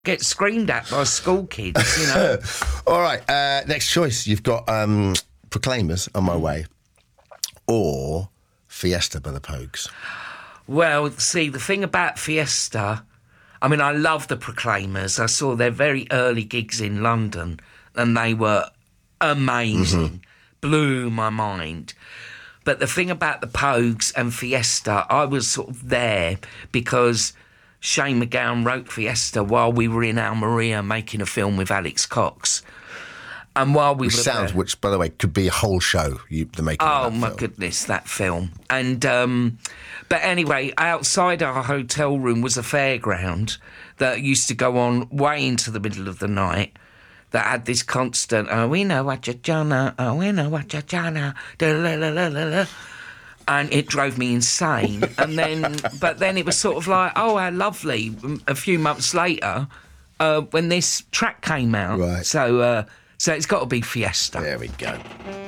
get screamed at by school kids, you know. All right, next choice. You've got Proclaimers, On My Way, or Fiesta by the Pogues. Well, see, the thing about Fiesta, I mean, I love the Proclaimers. I saw their very early gigs in London, and they were amazing. Blew my mind. But the thing about the Pogues and Fiesta, I was sort of there because Shane MacGowan wrote Fiesta while we were in Almeria making a film with Alex Cox. And while we were there, which, by the way, could be a whole show, the making of that my film. goodness, that film. And but anyway, outside our hotel room was a fairground that used to go on way into the middle of the night, that had this constant, oh, we know what you're Jana, oh, we know what you're Jana, and it drove me insane. And then, but then it was sort of like, oh, how lovely, a few months later, when this track came out. Right. So it's got to be Fiesta. There we go.